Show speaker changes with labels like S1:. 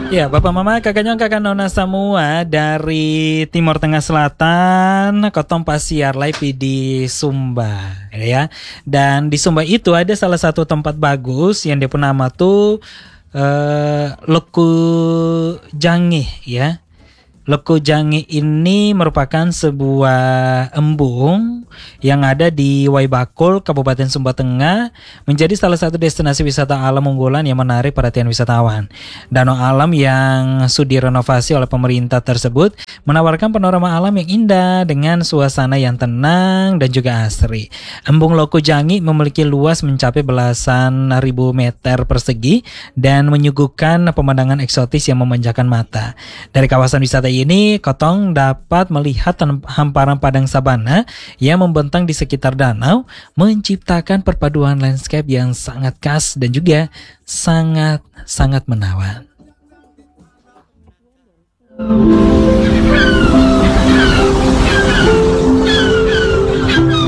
S1: Ya, Bapak Mama, kakak nyong, kakak nona semua dari Timur Tengah Selatan, Kotong Pasiar live di Sumba, ya. Dan di Sumba itu ada salah satu tempat bagus yang dia pun nama tuh Loku Jangi, ya. Loku Jangi ini merupakan sebuah embung yang ada di Waibakul, Kabupaten Sumba Tengah, menjadi salah satu destinasi wisata alam unggulan yang menarik perhatian wisatawan. Danau alam yang sudah direnovasi oleh pemerintah tersebut menawarkan panorama alam yang indah dengan suasana yang tenang dan juga asri. Embung Loku Jangi memiliki luas mencapai belasan ribu meter persegi dan menyuguhkan pemandangan eksotis yang memanjakan mata. Dari kawasan wisata ini, Kotong dapat melihat hamparan padang sabana yang membentang di sekitar danau, menciptakan perpaduan landscape yang sangat khas dan juga sangat menawan.